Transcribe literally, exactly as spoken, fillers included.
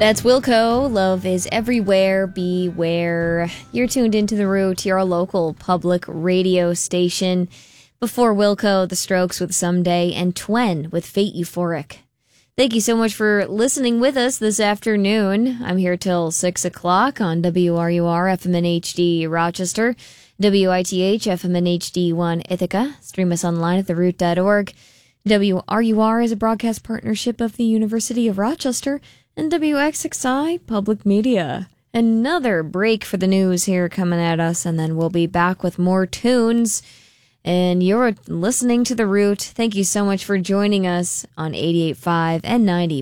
That's Wilco. Love is everywhere. Beware. You're tuned into The Root, your local public radio station. Before Wilco, The Strokes with Someday, and Twen with Fate Euphoric. Thank you so much for listening with us this afternoon. I'm here till six o'clock on W R U R F M N H D Rochester, W I T H F M N H D one Ithaca. Stream us online at the root dot org. W R U R is a broadcast partnership of the University of Rochester and W X X I Public Media. Another break for the news here coming at us, and then we'll be back with more tunes. And you're listening to The Root. Thank you so much for joining us on eighty-eight point five and ninety